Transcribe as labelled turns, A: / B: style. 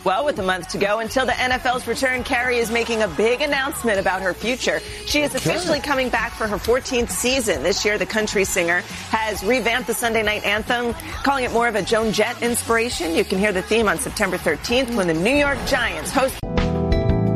A: Well, with a month to go until the NFL's return, Carrie is making a big announcement about her future. She is officially coming back for her 14th season. This year, the country singer has revamped the Sunday night anthem, calling it more of a Joan Jett inspiration. You can hear the theme on September 13th when the New York Giants host